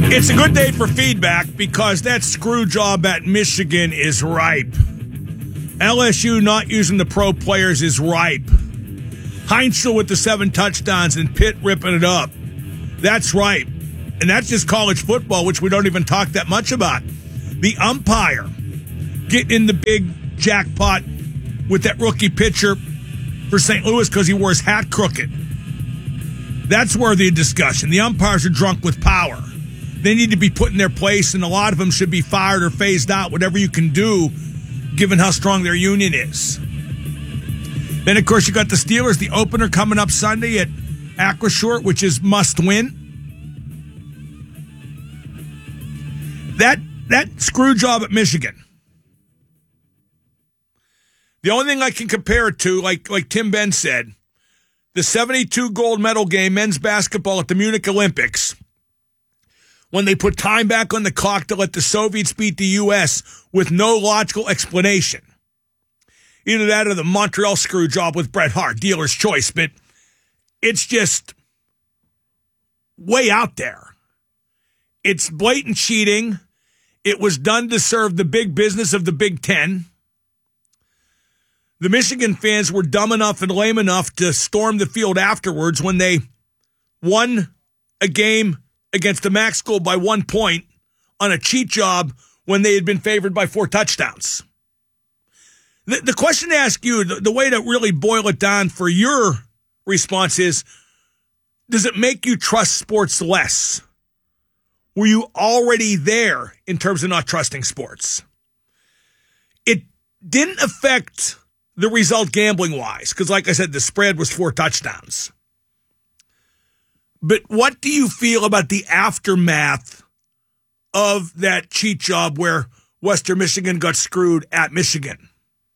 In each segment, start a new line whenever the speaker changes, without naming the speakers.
It's a good day for feedback because that screw job at Michigan is ripe. LSU not using the pro players is ripe. Heinzel with the 7 touchdowns and Pitt ripping it up. That's ripe. And that's just college football, which we don't even talk that much about. The umpire getting in the big jackpot with that rookie pitcher for St. Louis because he wore his hat crooked. That's worthy of discussion. The umpires are drunk with power. They need to be put in their place, and a lot of them should be fired or phased out, whatever you can do, given how strong their union is. Then, of course, you got the Steelers, the opener coming up Sunday at Acrisure, which is must win. That screw job at Michigan. The only thing I can compare it to, like Tim Benn said, the 72 gold medal game, men's basketball at the Munich Olympics, when they put time back on the clock to let the Soviets beat the U.S. with no logical explanation. Either that or the Montreal screw job with Bret Hart, dealer's choice, but it's just way out there. It's blatant cheating. It was done to serve the big business of the Big Ten. The Michigan fans were dumb enough and lame enough to storm the field afterwards when they won a game against the MAC school by 1 point on a cheat job when they had been favored by 4 touchdowns. The question to ask you, the way to really boil it down for your response is, does it make you trust sports less? Were you already there in terms of not trusting sports? It didn't affect the result gambling-wise, because like I said, the spread was 4 touchdowns. But what do you feel about the aftermath of that cheat job where Western Michigan got screwed at Michigan?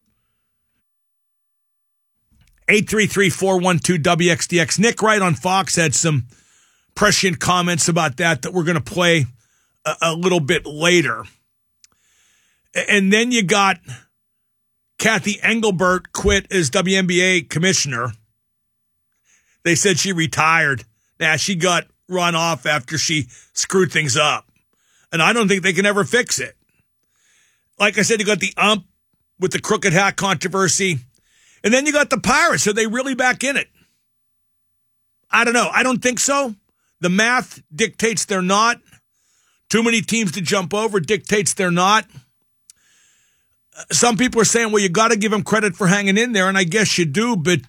833-412-WXDX. Nick Wright on Fox had some prescient comments about that we're going to play a little bit later. And then you got Kathy Engelbert quit as WNBA commissioner. They said she retired. Now, she got run off after she screwed things up. And I don't think they can ever fix it. Like I said, you got the ump with the crooked hat controversy. And then you got the Pirates. Are they really back in it? I don't know. I don't think so. The math dictates they're not. Too many teams to jump over dictates they're not. Some people are saying, well, you got to give them credit for hanging in there, and I guess you do, but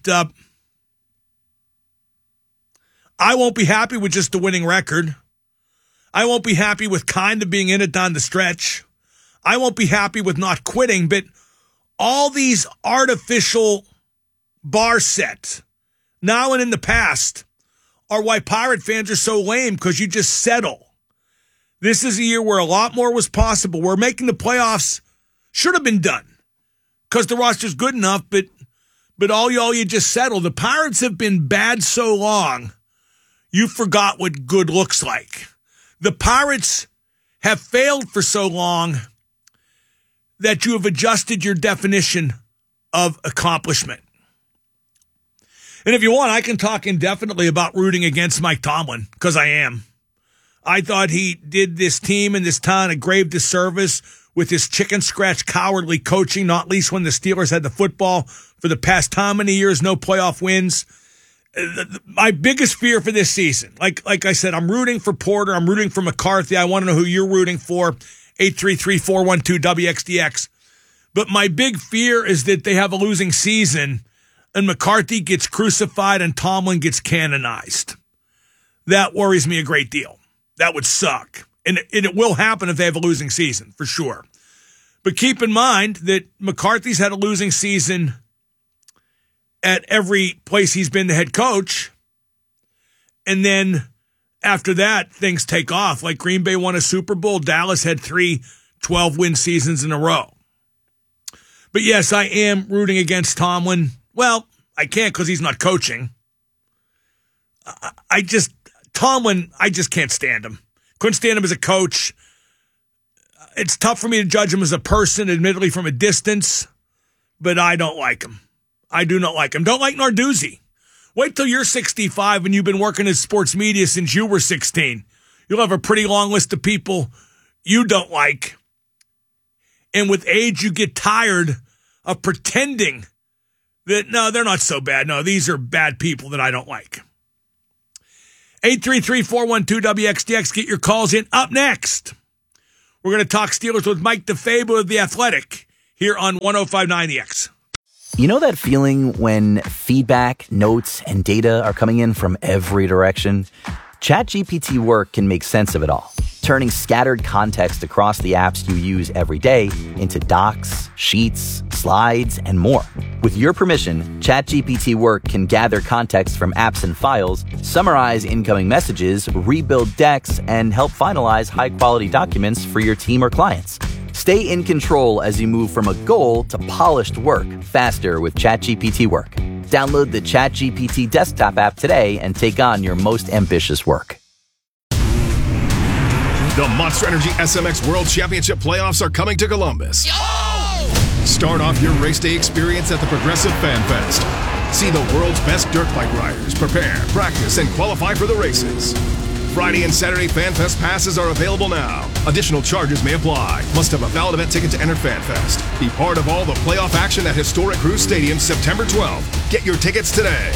I won't be happy with just a winning record. I won't be happy with kind of being in it down the stretch. I won't be happy with not quitting, but all these artificial bar sets, now and in the past, are why Pirate fans are so lame, because you just settle. This is a year where a lot more was possible. Where making the playoffs should have been done because the roster's good enough, but all you just settle. The Pirates have been bad so long, you forgot what good looks like. The Pirates have failed for so long that you have adjusted your definition of accomplishment. And if you want, I can talk indefinitely about rooting against Mike Tomlin, because I am. I thought he did this team and this town a grave disservice with his chicken scratch cowardly coaching, not least when the Steelers had the football for the past how many years, no playoff wins. My biggest fear for this season, like I said, I'm rooting for Porter, I'm rooting for McCarthy. I want to know who you're rooting for, 833-412-WXDX. But my big fear is that they have a losing season and McCarthy gets crucified and Tomlin gets canonized. That worries me a great deal. That would suck. And it will happen if they have a losing season, for sure. But keep in mind that McCarthy's had a losing season at every place he's been the head coach. And then after that, things take off. Like Green Bay won a Super Bowl. Dallas had 3 12-win seasons in a row. But yes, I am rooting against Tomlin. Well, I can't because he's not coaching. Tomlin, I just can't stand him. Couldn't stand him as a coach. It's tough for me to judge him as a person, admittedly from a distance, but I don't like him. I do not like him. Don't like Narduzzi. Wait till you're 65 and you've been working in sports media since you were 16. You'll have a pretty long list of people you don't like. And with age, you get tired of pretending that, no, they're not so bad. No, these are bad people that I don't like. 833-412-WXDX. Get your calls in. Up next, we're going to talk Steelers with Mike DeFabo of The Athletic here on 105.9 The X.
You know that feeling when feedback, notes, and data are coming in from every direction? ChatGPT Work can make sense of it all, turning scattered context across the apps you use every day into docs, sheets, slides, and more. With your permission, ChatGPT Work can gather context from apps and files, summarize incoming messages, rebuild decks, and help finalize high-quality documents for your team or clients. Stay in control as you move from a goal to polished work faster with ChatGPT Work. Download the ChatGPT desktop app today and take on your most ambitious work.
The Monster Energy SMX World Championship playoffs are coming to Columbus.
Yo!
Start off your race day experience at the Progressive Fan Fest. See the world's best dirt bike riders prepare, practice, and qualify for the races. Friday and Saturday Fan Fest passes are available now. Additional charges may apply. Must have a valid event ticket to enter Fan Fest. Be part of all the playoff action at historic Cruise Stadium September 12th. Get your tickets today.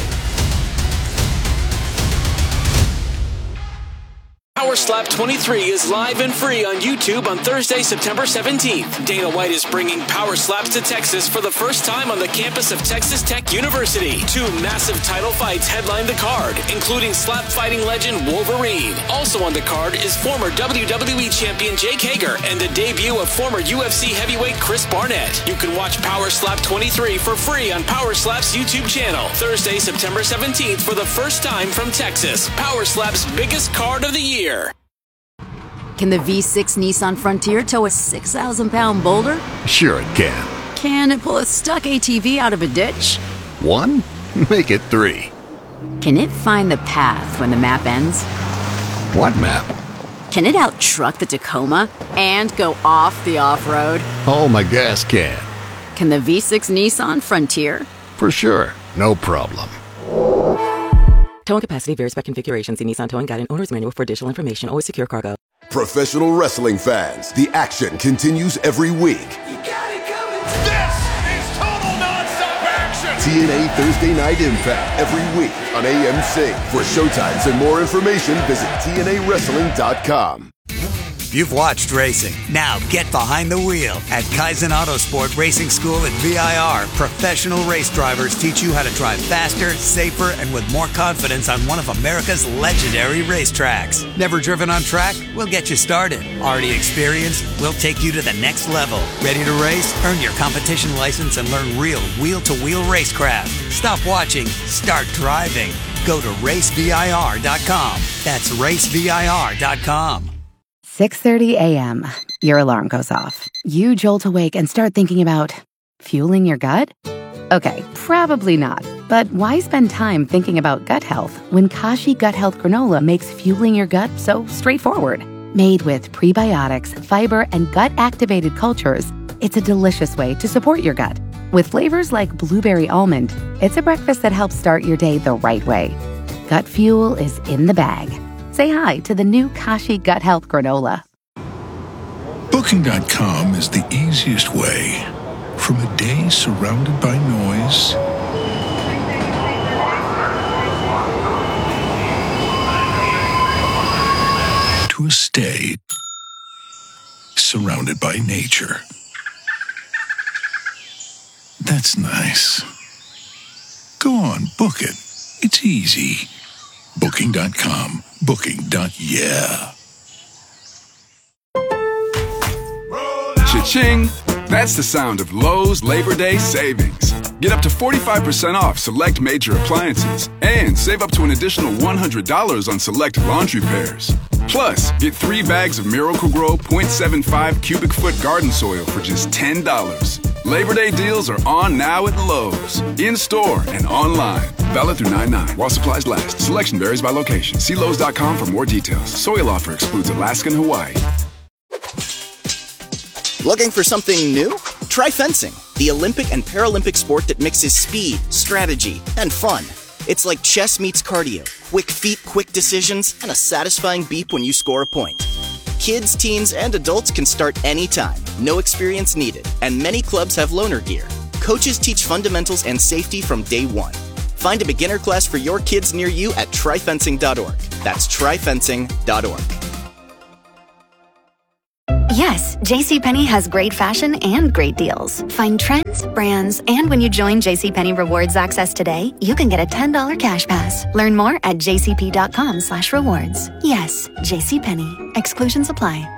Power Slap 23 is live and free on YouTube on Thursday, September 17th. Dana White is bringing Power Slaps to Texas for the first time on the campus of Texas Tech University. 2 massive title fights headline the card, including slap fighting legend Wolverine. Also on the card is former WWE champion Jake Hager and the debut of former UFC heavyweight Chris Barnett. You can watch Power Slap 23 for free on Power Slap's YouTube channel. Thursday, September 17th for the first time from Texas. Power Slap's biggest card of the year.
Can the V6 Nissan Frontier tow a 6,000-pound boulder?
Sure it can.
Can it pull a stuck ATV out of a ditch?
1? Make it 3.
Can it find the path when the map ends?
What map?
Can it out-truck the Tacoma and go off the off-road?
Oh, my gas can.
Can the V6 Nissan Frontier?
For sure. No problem.
Towing capacity varies by configuration. See Nissan Towing Guide and Owner's Manual for additional information. Always secure cargo.
Professional wrestling fans, the action continues every week.
You got it coming. This is total nonstop action.
TNA Thursday Night Impact every week on AMC. For showtimes and more information, visit TNAWrestling.com.
You've watched racing. Now get behind the wheel at Kaizen Autosport Racing School at VIR. Professional race drivers teach you how to drive faster, safer, and with more confidence on one of America's legendary racetracks. Never driven on track? We'll get you started. Already experienced? We'll take you to the next level. Ready to race? Earn your competition license and learn real wheel-to-wheel racecraft. Stop watching. Start driving. Go to racevir.com. That's racevir.com.
6:30 a.m. Your alarm goes off. You jolt awake and start thinking about fueling your gut? Okay, probably not. But why spend time thinking about gut health when Kashi Gut Health Granola makes fueling your gut so straightforward? Made with prebiotics, fiber, and gut-activated cultures, it's a delicious way to support your gut. With flavors like blueberry almond, it's a breakfast that helps start your day the right way. Gut fuel is in the bag. Say hi to the new Kashi Gut Health Granola.
Booking.com is the easiest way. From a day surrounded by noise to a stay surrounded by nature. That's nice. Go on, book it. It's easy. Booking.com. Booking.yeah.
Cha-ching! That's the sound of Lowe's Labor Day savings. Get up to 45% off select major appliances and save up to an additional $100 on select laundry pairs. Plus, get 3 bags of Miracle-Gro 0.75 cubic foot garden soil for just $10. Labor Day deals are on now at Lowe's. In-store and online. Valid through 9/9 while supplies last. Selection varies by location. See Lowe's.com for more details. Soil offer excludes Alaska and Hawaii.
Looking for something new? Try fencing, the Olympic and Paralympic sport that mixes speed, strategy, and fun. It's like chess meets cardio. Quick feet, quick decisions, and a satisfying beep when you score a point. Kids, teens, and adults can start anytime. No experience needed. And many clubs have loaner gear. Coaches teach fundamentals and safety from day one. Find a beginner class for your kids near you at tryfencing.org. That's tryfencing.org.
Yes, JCPenney has great fashion and great deals. Find trends, brands, and when you join JCPenney Rewards Access today, you can get a $10 cash pass. Learn more at jcp.com/rewards. Yes, JCPenney. Exclusions apply.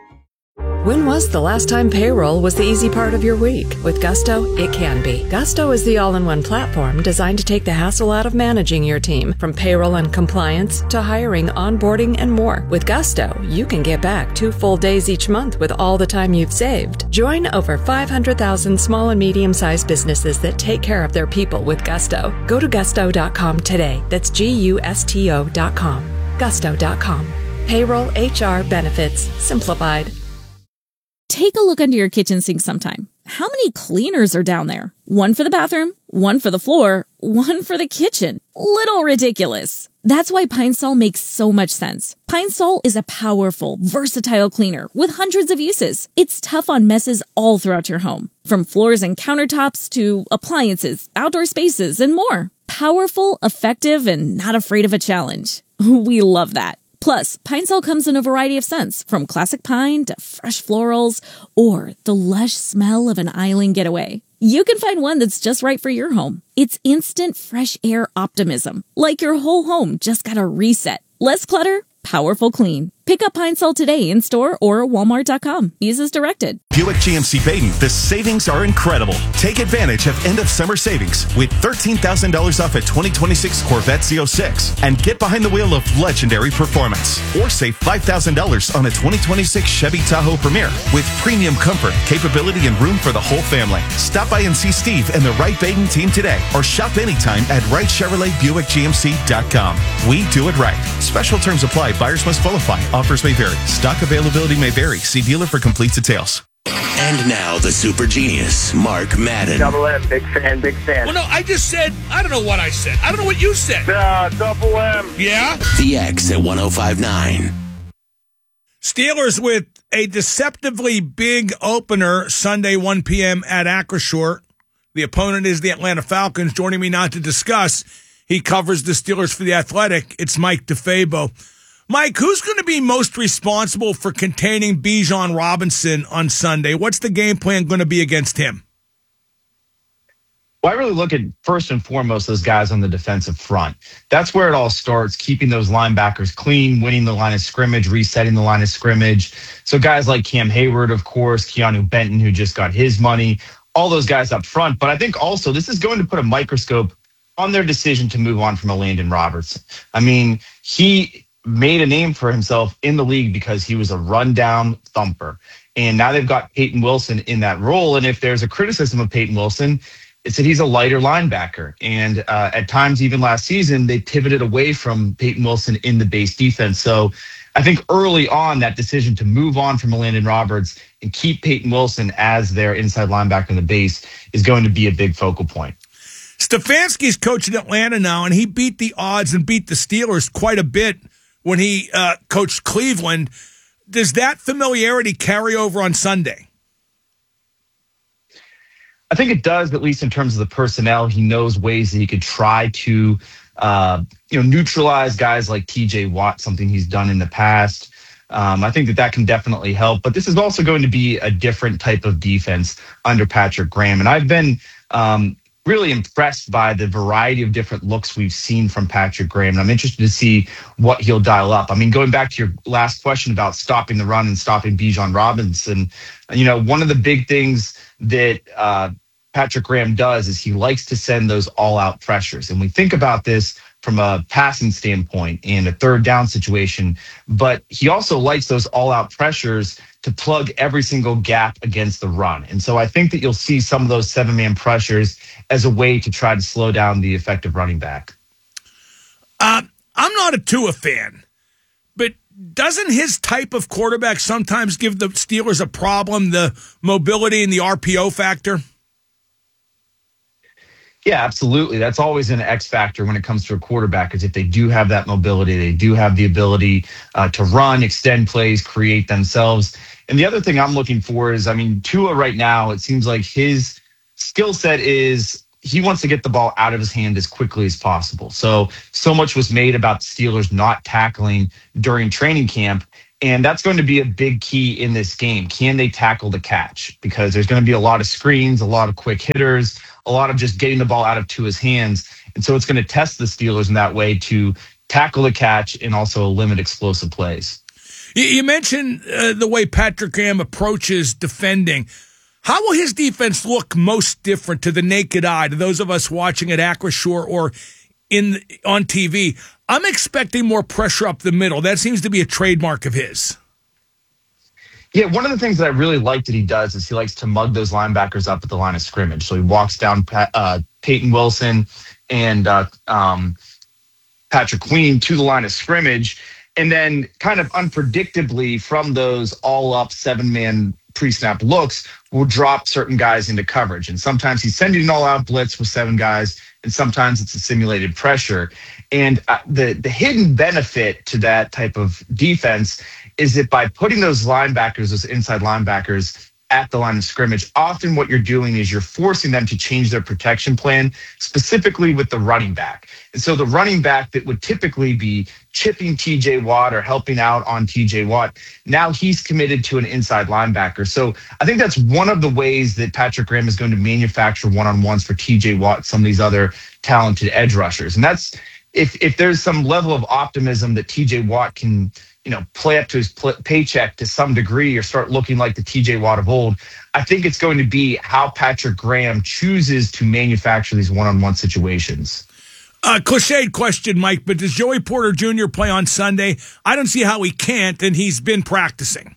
When was the last time payroll was the easy part of your week? With Gusto, it can be. Gusto is the all-in-one platform designed to take the hassle out of managing your team, from payroll and compliance to hiring, onboarding, and more. With Gusto, you can get back 2 full days each month with all the time you've saved. Join over 500,000 small and medium-sized businesses that take care of their people with Gusto. Go to gusto.com today. That's GUSTO.com. Gusto.com. Payroll, HR, benefits, simplified.
Take a look under your kitchen sink sometime. How many cleaners are down there? One for the bathroom, one for the floor, one for the kitchen. Little ridiculous. That's why Pine Sol makes so much sense. Pine Sol is a powerful, versatile cleaner with hundreds of uses. It's tough on messes all throughout your home, from floors and countertops to appliances, outdoor spaces, and more. Powerful, effective, and not afraid of a challenge. We love that. Plus, Pine Sol comes in a variety of scents, from classic pine to fresh florals, or the lush smell of an island getaway. You can find one that's just right for your home. It's instant fresh air optimism, like your whole home just got a reset. Less clutter, powerful clean. Pick up Pine Sol today in store or walmart.com. Use as directed.
Buick GMC Baden, the savings are incredible. Take advantage of end of summer savings with $13,000 off a 2026 Corvette Z06 and get behind the wheel of legendary performance. Or save $5,000 on a 2026 Chevy Tahoe Premier with premium comfort, capability, and room for the whole family. Stop by and see Steve and the Wright Baden team today or shop anytime at WrightChevroletBuickGMC.com. We do it right. Special terms apply. Buyers must qualify. Offers may vary. Stock availability may vary. See dealer for complete details.
And now the super genius, Mark Madden.
Double M, big fan, big fan.
Well, no, I just said, I don't know what I said. I don't know what you said.
Double M.
Yeah?
The X at 105.9.
Steelers with a deceptively big opener Sunday, 1 p.m. at Acrisure. The opponent is the Atlanta Falcons. Joining me now to discuss, he covers the Steelers for The Athletic. It's Mike DeFabo. Mike, who's going to be most responsible for containing Bijan Robinson on Sunday? What's the game plan going to be against him?
Well, I really look at, first and foremost, those guys on the defensive front. That's where it all starts, keeping those linebackers clean, winning the line of scrimmage, resetting the line of scrimmage. So guys like Cam Hayward, of course, Keanu Benton, who just got his money, all those guys up front. But I think also this is going to put a microscope on their decision to move on from a Landon Robertson. I mean, he made a name for himself in the league because he was a rundown thumper. And now they've got Peyton Wilson in that role. And if there's a criticism of Peyton Wilson, it's that he's a lighter linebacker. And at times, even last season, they pivoted away from Peyton Wilson in the base defense. So I think early on, that decision to move on from Landon Roberts and keep Peyton Wilson as their inside linebacker in the base is going to be a big focal point.
Stefanski's coaching Atlanta now, and he beat the odds and beat the Steelers quite a bit when he coached Cleveland. Does that familiarity carry over on Sunday?
I think it does, at least in terms of the personnel. He knows ways that he could try to neutralize guys like TJ Watt, something he's done in the past. I think that can definitely help. But this is also going to be a different type of defense under Patrick Graham. And I've been really impressed by the variety of different looks we've seen from Patrick Graham. And I'm interested to see what he'll dial up. I mean, going back to your last question about stopping the run and stopping Bijan Robinson, one of the big things that Patrick Graham does is he likes to send those all-out pressures. And we think about this from a passing standpoint and a third down situation, but he also likes those all-out pressures to plug every single gap against the run. And so I think that you'll see some of those 7-man pressures as a way to try to slow down the effective running back.
I'm not a Tua fan, but doesn't his type of quarterback sometimes give the Steelers a problem, the mobility and the RPO factor?
Yeah, absolutely. That's always an X factor when it comes to a quarterback, is if they do have that mobility, they do have the ability to run, extend plays, create themselves. And the other thing I'm looking for is, I mean, Tua right now, it seems like his skill set is he wants to get the ball out of his hand as quickly as possible. So much was made about the Steelers not tackling during training camp. And that's going to be a big key in this game. Can they tackle the catch? Because there's going to be a lot of screens, a lot of quick hitters, a lot of just getting the ball out of Tua's hands. And so it's going to test the Steelers in that way to tackle the catch and also limit explosive plays.
You mentioned the way Patrick Graham approaches defending. How will his defense look most different to the naked eye, to those of us watching at Acrisure or on TV? I'm expecting more pressure up the middle. That seems to be a trademark of his.
Yeah, one of the things that I really like that he does is he likes to mug those linebackers up at the line of scrimmage. So he walks down Peyton Wilson and Patrick Queen to the line of scrimmage, and then kind of unpredictably from those all-up seven-man pre-snap looks will drop certain guys into coverage. And sometimes he's sending an all-out blitz with seven guys, and sometimes it's a simulated pressure. And the hidden benefit to that type of defense is that by putting those linebackers, those inside linebackers at the line of scrimmage, often what you're doing is you're forcing them to change their protection plan, specifically with the running back. And so the running back that would typically be chipping TJ Watt or helping out on TJ Watt, now he's committed to an inside linebacker. So I think that's one of the ways that Patrick Graham is going to manufacture one-on-ones for TJ Watt, some of these other talented edge rushers. And that's if there's some level of optimism that TJ Watt can, play up to his paycheck to some degree or start looking like the TJ Watt of old, I think it's going to be how Patrick Graham chooses to manufacture these one-on-one situations.
Cliched question, Mike, but does Joey Porter Jr. play on Sunday? I don't see how he can't, and he's been practicing.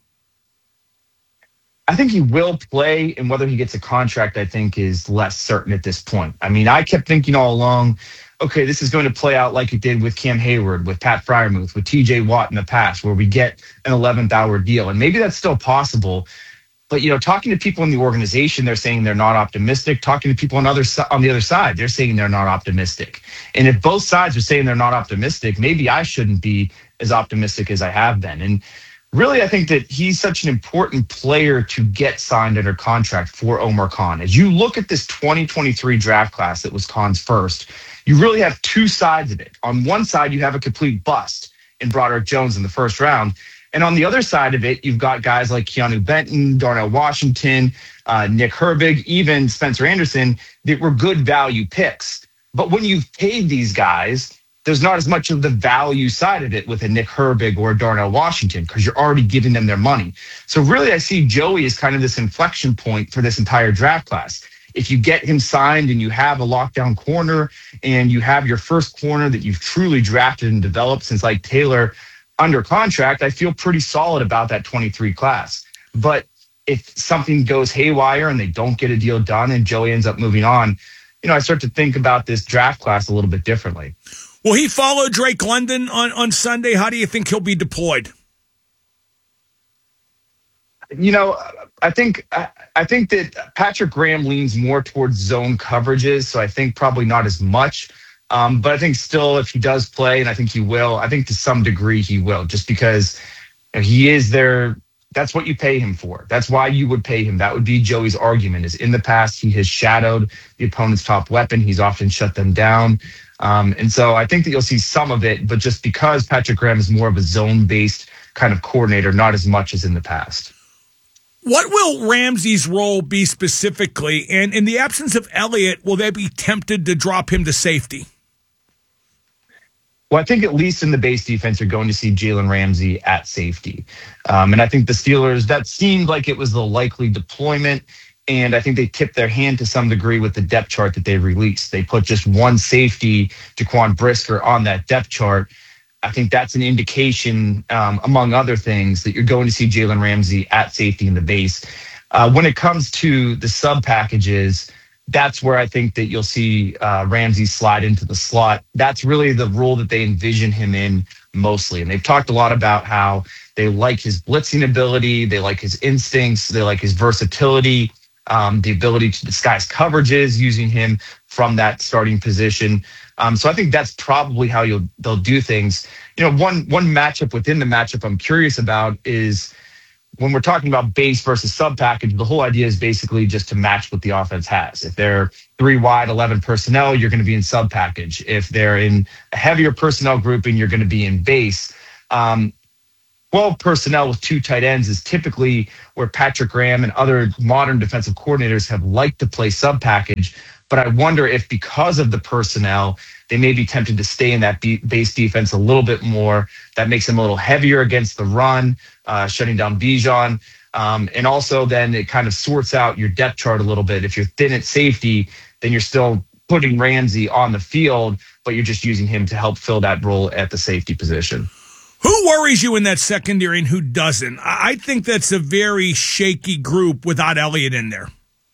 I think he will play, and whether he gets a contract, I think, is less certain at this point. I mean, I kept thinking all along, okay, this is going to play out like it did with Cam Hayward, with Pat Freiermuth, with TJ Watt in the past, where we get an 11th hour deal. And maybe that's still possible. But, talking to people in the organization, they're saying they're not optimistic. Talking to people on the other side, they're saying they're not optimistic. And if both sides are saying they're not optimistic, maybe I shouldn't be as optimistic as I have been. And really, I think that he's such an important player to get signed under contract for Omar Khan. As you look at this 2023 draft class that was Khan's first, you really have two sides of it. On one side, you have a complete bust in Broderick Jones in the first round. And on the other side of it, you've got guys like Keanu Benton, Darnell Washington, Nick Herbig, even Spencer Anderson that were good value picks. But when you've paid these guys, there's not as much of the value side of it with a Nick Herbig or Darnell Washington because you're already giving them their money. So really, I see Joey as kind of this inflection point for this entire draft class. If you get him signed and you have a lockdown corner and you have your first corner that you've truly drafted and developed since like Taylor under contract, I feel pretty solid about that 23 class. But if something goes haywire and they don't get a deal done and Joey ends up moving on, I start to think about this draft class a little bit differently.
Will he follow Drake London on Sunday? How do you think he'll be deployed?
I think that Patrick Graham leans more towards zone coverages, so I think probably not as much. But I think still, if he does play, and I think he will, I think to some degree he will, just because he is there. That's what you pay him for. That's why you would pay him. That would be Joey's argument, is in the past he has shadowed the opponent's top weapon. He's often shut them down. And so I think that you'll see some of it, but just because Patrick Graham is more of a zone-based kind of coordinator, not as much as in the past.
What will Ramsey's role be specifically? And in the absence of Elliott, will they be tempted to drop him to safety?
Well, I think at least in the base defense, you're going to see Jalen Ramsey at safety. And I think the Steelers, that seemed like it was the likely deployment. And I think they tipped their hand to some degree with the depth chart that they released. They put just one safety, Jaquan Brisker, on that depth chart. I think that's an indication, among other things, that you're going to see Jalen Ramsey at safety in the base. When it comes to the sub packages, that's where I think that you'll see Ramsey slide into the slot. That's really the role that they envision him in mostly. And they've talked a lot about how they like his blitzing ability, they like his instincts, they like his versatility. the ability to disguise coverages, using him from that starting position. So I think that's probably how they'll do things. One matchup within the matchup I'm curious about is when we're talking about base versus sub package, the whole idea is basically just to match what the offense has. If they're 3 wide, 11 personnel, you're going to be in sub package. If they're in a heavier personnel grouping, you're going to be in base. 12 personnel with 2 tight ends is typically where Patrick Graham and other modern defensive coordinators have liked to play sub package. But I wonder if because of the personnel, they may be tempted to stay in that base defense a little bit more. That makes them a little heavier against the run, shutting down Bijan. And also then it kind of sorts out your depth chart a little bit. If you're thin at safety, then you're still putting Ramsey on the field, but you're just using him to help fill that role at the safety position.
Who worries you in that secondary and who doesn't? I think that's a very shaky group without Elliott in there.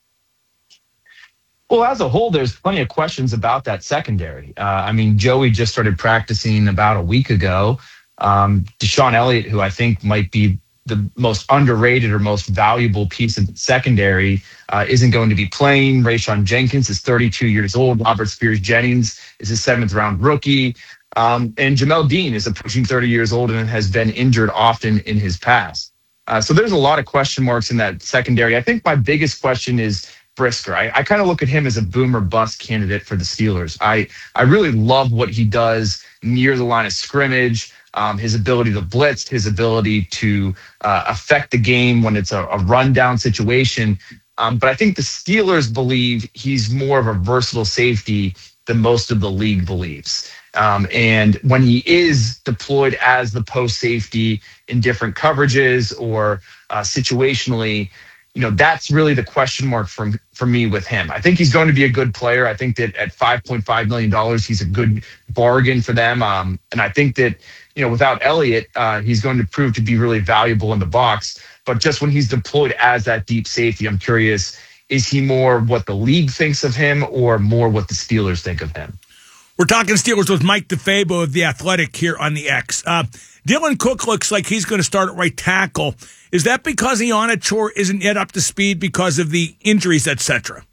Well, as a whole, there's plenty of questions about that secondary. Joey just started practicing about a week ago. Deshaun Elliott, who I think might be the most underrated or most valuable piece of the secondary, isn't going to be playing. Rayshon Jenkins is 32 years old. Robert Spears-Jennings is a 7th-round rookie. And Jamel Dean is approaching 30 years old and has been injured often in his past. So there's a lot of question marks in that secondary. I think my biggest question is Brisker. I kind of look at him as a boom or bust candidate for the Steelers. I really love what he does near the line of scrimmage, his ability to blitz, his ability to affect the game when it's a rundown situation. But I think the Steelers believe he's more of a versatile safety than most of the league believes. And when he is deployed as the post safety in different coverages or situationally, that's really the question mark for me with him. I think he's going to be a good player. I think that at $5.5 million, he's a good bargain for them. And I think that, without Elliott, he's going to prove to be really valuable in the box. But just when he's deployed as that deep safety, I'm curious, is he more what the league thinks of him or more what the Steelers think of him?
We're talking Steelers with Mike DeFabo of The Athletic here on the X. Dylan Cook looks like he's going to start at right tackle. Is that because Ionichor isn't yet up to speed because of the injuries, etc.?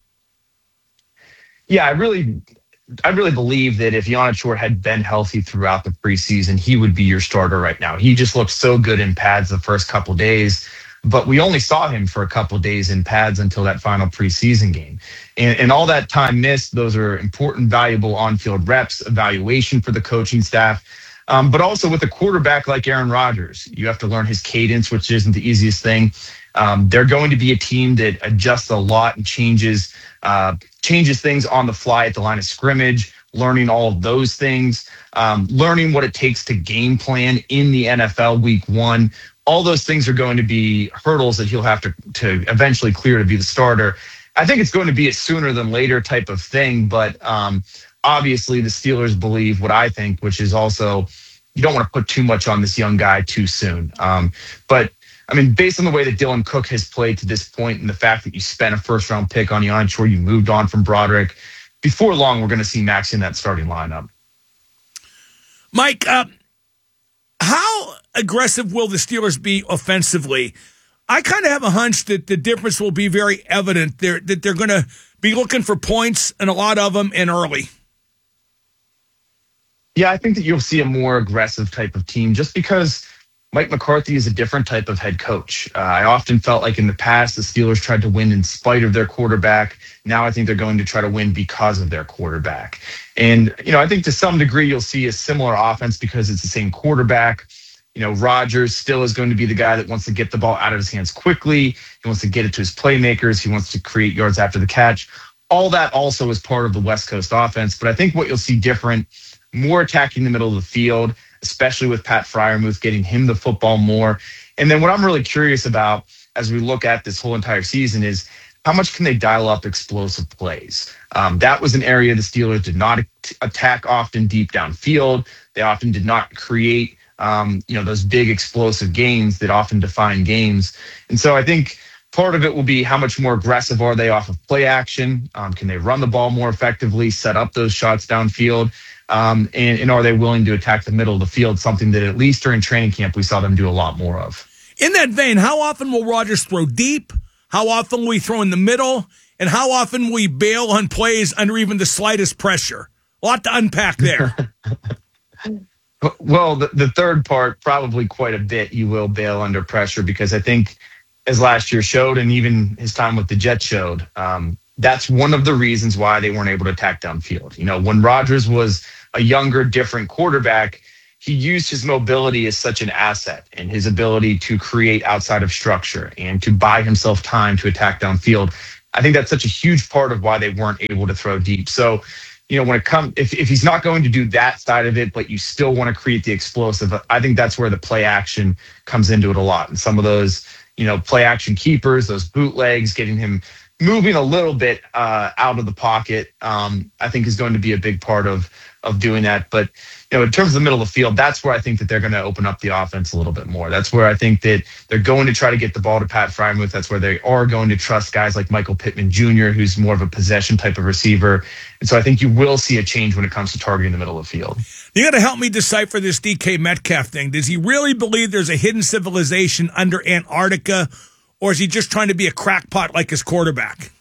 Yeah, I really believe that if Ionichor had been healthy throughout the preseason, he would be your starter right now. He just looked so good in pads the first couple days, but we only saw him for a couple days in pads until that final preseason game. And all that time missed, those are important, valuable on-field reps, evaluation for the coaching staff. But also with a quarterback like Aaron Rodgers, you have to learn his cadence, which isn't the easiest thing. They're going to be a team that adjusts a lot and changes things on the fly at the line of scrimmage, learning all of those things, learning what it takes to game plan in the NFL week 1. All those things are going to be hurdles that he'll have to eventually clear to be the starter. I think it's going to be a sooner than later type of thing, but obviously the Steelers believe what I think, which is also you don't want to put too much on this young guy too soon. But based on the way that Dylan Cook has played to this point and the fact that you spent a first-round pick on Ionichor, you moved on from Broderick, before long we're going to see Max in that starting lineup.
Mike, how aggressive will the Steelers be offensively? I kind of have a hunch that the difference will be very evident. That they're going to be looking for points, and a lot of them, and early.
Yeah, I think that you'll see a more aggressive type of team just because Mike McCarthy is a different type of head coach. I often felt like in the past the Steelers tried to win in spite of their quarterback. Now I think they're going to try to win because of their quarterback. And, I think to some degree you'll see a similar offense because it's the same quarterback. Rodgers still is going to be the guy that wants to get the ball out of his hands quickly. He wants to get it to his playmakers. He wants to create yards after the catch. All that also is part of the West Coast offense. But I think what you'll see different, more attacking the middle of the field, especially with Pat Freiermuth, getting him the football more. And then what I'm really curious about as we look at this whole entire season is how much can they dial up explosive plays? That was an area the Steelers did not attack often deep downfield. They often did not create those big explosive gains that often define games. And so I think part of it will be how much more aggressive are they off of play action? Can they run the ball more effectively, set up those shots downfield? And are they willing to attack the middle of the field, something that at least during training camp we saw them do a lot more of?
In that vein, how often will Rodgers throw deep? How often we throw in the middle, and how often we bail on plays under even the slightest pressure. A lot to unpack there.
Well, the third part, probably quite a bit, you will bail under pressure, because I think, as last year showed, and even his time with the Jets showed, that's one of the reasons why they weren't able to attack downfield. You know, when Rodgers was a younger, different quarterback, he used his mobility as such an asset, and his ability to create outside of structure and to buy himself time to attack downfield. I think that's such a huge part of why they weren't able to throw deep. So, you know, when it comes, if he's not going to do that side of it, but you still want to create the explosive, I think that's where the play action comes into it a lot. And some of those, you know, play action keepers, those bootlegs, getting him moving a little bit out of the pocket, I think is going to be a big part of doing that. But, you know, in terms of the middle of the field, that's where I think that they're going to open up the offense a little bit more. That's where I think that they're going to try to get the ball to Pat Freiermuth. That's where they are going to trust guys like Michael Pittman Jr., who's more of a possession type of receiver. And so I think you will see a change when it comes to targeting the middle of the field.
You got to help me decipher this DK Metcalf thing. Does he really believe there's a hidden civilization under Antarctica, or is he just trying to be a crackpot like his quarterback?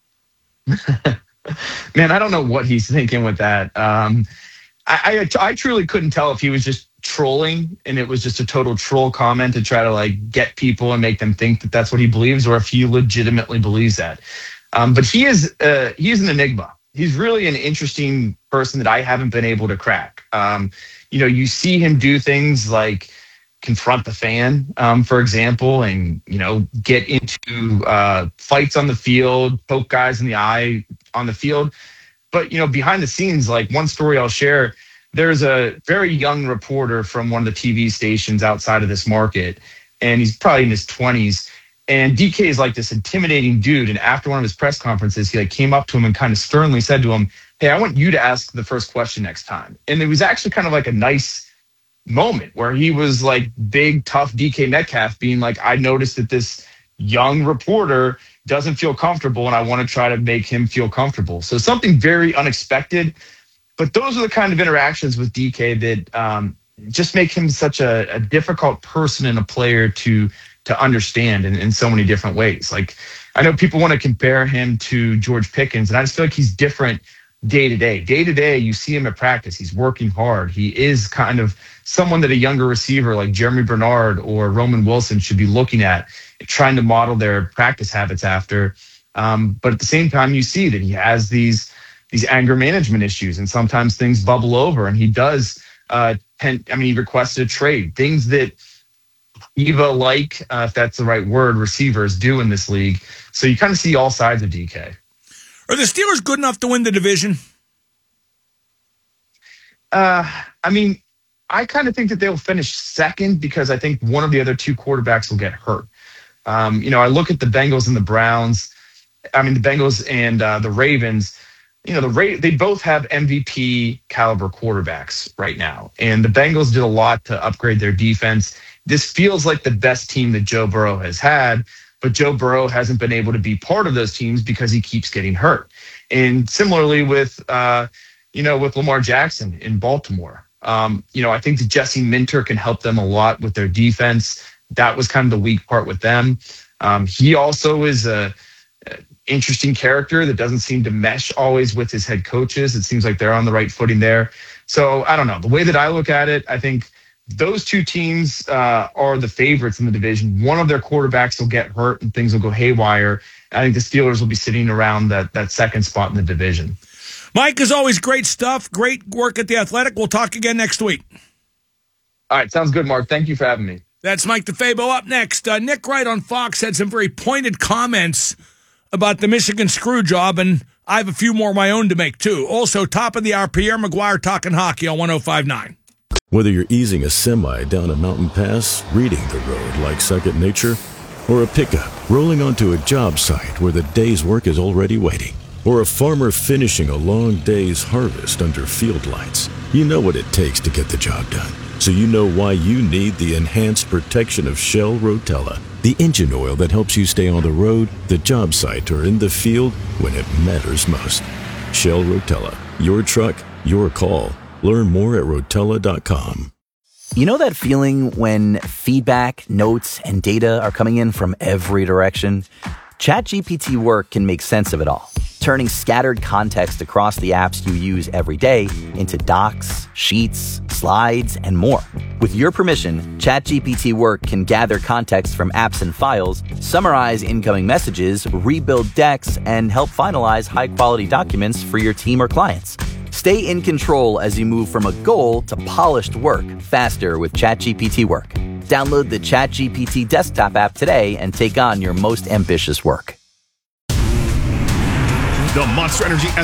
Man, I don't know what he's thinking with that. I truly couldn't tell if he was just trolling and it was just a total troll comment to try to like get people and make them think that that's what he believes, or if he legitimately believes that. But he is an enigma. He's really an interesting person that I haven't been able to crack. You know, you see him do things like confront the fan, for example, and, you know, get into fights on the field, poke guys in the eye on the field. But, you know, behind the scenes, like one story I'll share, there's a very young reporter from one of the TV stations outside of this market, and he's probably in his 20s. And DK is like this intimidating dude. And after one of his press conferences, he like came up to him and kind of sternly said to him, "Hey, I want you to ask the first question next time." And it was actually kind of like a nice moment where he was like big, tough DK Metcalf being like, "I noticed that this young reporter doesn't feel comfortable, and I want to try to make him feel comfortable." So something very unexpected. But those are the kind of interactions with DK that just make him such a difficult person and a player to understand in so many different ways. Like, I know people want to compare him to George Pickens, and I just feel like he's different day to day. Day to day, you see him at practice. He's working hard. He is kind of someone that a younger receiver like Jeremy Bernard or Roman Wilson should be looking at, trying to model their practice habits after. But at the same time, you see that he has these anger management issues, and sometimes things bubble over, and he does he requested a trade, things that Eva-like, if that's the right word, receivers do in this league. So you kind of see all sides of DK.
Are the Steelers good enough to win the division?
I kind of think that they'll finish second, because I think one of the other two quarterbacks will get hurt. I look at the Bengals and the Browns. The Bengals and the Ravens. They both have MVP caliber quarterbacks right now. And the Bengals did a lot to upgrade their defense. This feels like the best team that Joe Burrow has had, but Joe Burrow hasn't been able to be part of those teams because he keeps getting hurt. And similarly with Lamar Jackson in Baltimore. I think that Jesse Minter can help them a lot with their defense. That was kind of the weak part with them. He also is a interesting character that doesn't seem to mesh always with his head coaches. It seems like they're on the right footing there. So I don't know. The way that I look at it, I think those two teams are the favorites in the division. One of their quarterbacks will get hurt and things will go haywire. I think the Steelers will be sitting around that second spot in the division.
Mike, as always, great stuff. Great work at The Athletic. We'll talk again next week.
All right. Sounds good, Mark. Thank you for having me.
That's Mike DeFabo. Up next, Nick Wright on Fox had some very pointed comments about the Michigan screw job, and I have a few more of my own to make, too. Also, top of the hour, Pierre McGuire talking hockey on 105.9.
Whether you're easing a semi down a mountain pass, reading the road like second nature, or a pickup rolling onto a job site where the day's work is already waiting, or a farmer finishing a long day's harvest under field lights, you know what it takes to get the job done. So you know why you need the enhanced protection of Shell Rotella, the engine oil that helps you stay on the road, the job site, or in the field when it matters most. Shell Rotella, your truck, your call. Learn more at Rotella.com.
You know that feeling when feedback, notes, and data are coming in from every direction?
ChatGPT Work can make sense of it all, turning scattered context across the apps you use every day into docs, sheets, slides, and more. With your permission, ChatGPT Work can gather context from apps and files, summarize incoming messages, rebuild decks, and help finalize high-quality documents for your team or clients. Stay in control as you move from a goal to polished work faster with ChatGPT Work. Download the ChatGPT desktop app today and take on your most ambitious work.
The Monster Energy